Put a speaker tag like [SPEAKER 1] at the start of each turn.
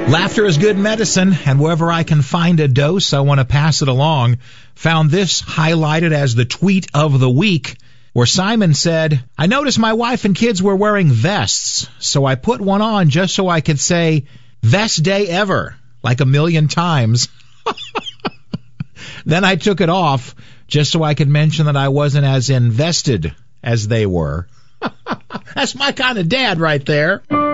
[SPEAKER 1] Laughter is good medicine, and wherever I can find a dose, I want to pass it along. Found this highlighted as the tweet of the week, where Simon said, I noticed my wife and kids were wearing vests, so I put one on just so I could say, best day ever, like a million times. Then I took it off just so I could mention that I wasn't as invested as they were. That's my kind of dad right there.